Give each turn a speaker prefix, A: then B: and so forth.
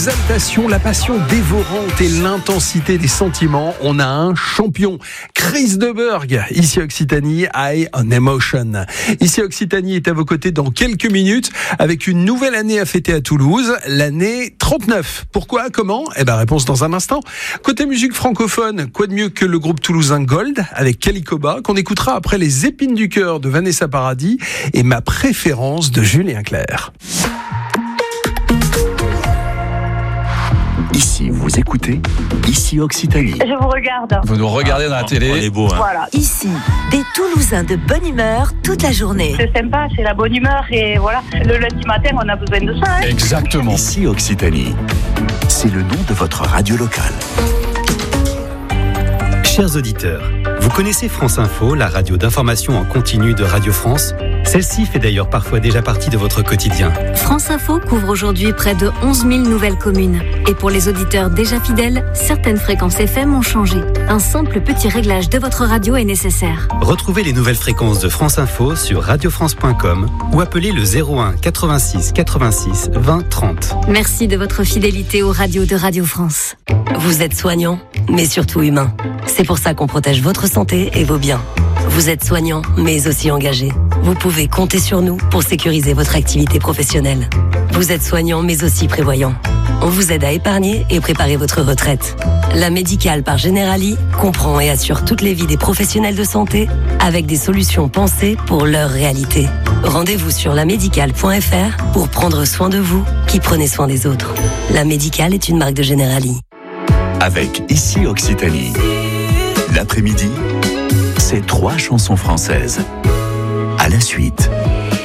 A: l'exaltation, la passion dévorante et l'intensité des sentiments, on a un champion. Chris de Burgh, ici Occitanie, High on Emotion. Ici Occitanie est à vos côtés dans quelques minutes avec une nouvelle année à fêter à Toulouse, l'année 39. Pourquoi? Comment? Réponse dans un instant. Côté musique francophone, quoi de mieux que le groupe toulousain Gold avec Calicoba, qu'on écoutera après les épines du cœur de Vanessa Paradis et ma préférence de Julien Clerc.
B: Ici, vous écoutez Ici Occitanie.
C: Je vous regarde.
D: Vous nous regardez dans la télé.
B: On est beau, hein.
C: Voilà.
E: Ici, des Toulousains de bonne humeur toute la journée.
C: C'est sympa, c'est la bonne humeur et voilà. Le lundi matin, on a besoin de ça.
D: Exactement.
B: Ici Occitanie. C'est le nom de votre radio locale.
F: Chers auditeurs, vous connaissez France Info, la radio d'information en continu de Radio France? Celle-ci fait d'ailleurs parfois déjà partie de votre quotidien.
G: France Info couvre aujourd'hui près de 11 000 nouvelles communes. Et pour les auditeurs déjà fidèles, certaines fréquences FM ont changé. Un simple petit réglage de votre radio est nécessaire.
F: Retrouvez les nouvelles fréquences de France Info sur radiofrance.com ou appelez le 01 86 86 20 30.
G: Merci de votre fidélité aux radios de Radio France.
E: Vous êtes soignant, mais surtout humain. C'est pour ça qu'on protège votre santé et vos biens. Vous êtes soignant, mais aussi engagé. Vous pouvez compter sur nous pour sécuriser votre activité professionnelle. Vous êtes soignant, mais aussi prévoyant. On vous aide à épargner et préparer votre retraite. La Médicale par Generali comprend et assure toutes les vies des professionnels de santé avec des solutions pensées pour leur réalité. Rendez-vous sur lamédicale.fr pour prendre soin de vous qui prenez soin des autres. La Médicale est une marque de Generali.
B: Avec Ici Occitanie. L'après-midi, c'est 3 chansons françaises. À la suite.